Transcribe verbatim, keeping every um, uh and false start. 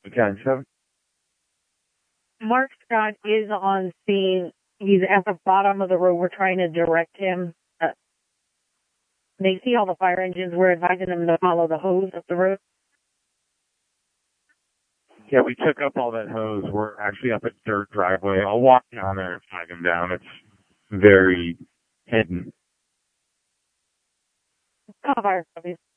ten seven. Mark Scott is on scene. He's at the bottom of the road. We're trying to direct him. Uh, they see all the fire engines. We're advising them to follow the hose up the road. Yeah, we took up all that hose. We're actually up a dirt driveway. I'll walk down there and flag him down. It's very hidden. Call fire, please.